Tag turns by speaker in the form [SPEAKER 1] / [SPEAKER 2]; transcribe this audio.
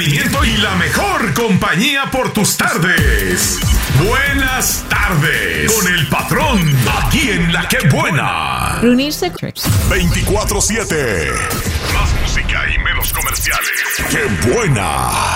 [SPEAKER 1] entretenimiento y la mejor compañía por tus tardes. Buenas tardes con el patrón, aquí en La Que Buena.
[SPEAKER 2] Reunirse
[SPEAKER 1] 24/7. Más música y menos comerciales. ¡Qué buena!